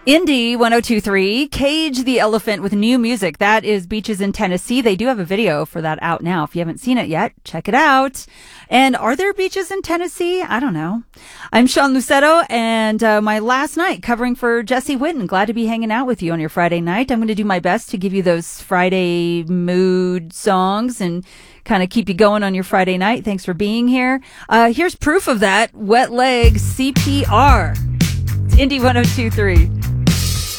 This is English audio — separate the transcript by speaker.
Speaker 1: Indie 1023, Cage the Elephant with new music. That is Beaches in Tennessee. They do have a video for that out now. If you haven't seen it yet, check it out. And are there beaches in Tennessee? I don't know. I'm Sean Lucetto, and my last night covering for Jesse Whitten. Glad to be hanging out with you on your Friday night. I'm going to do my best to give you those Friday mood songs and kind of keep you going on your Friday night. Thanks for being here. Here's proof of that. Wet Leg CPR. It's Indie 1023.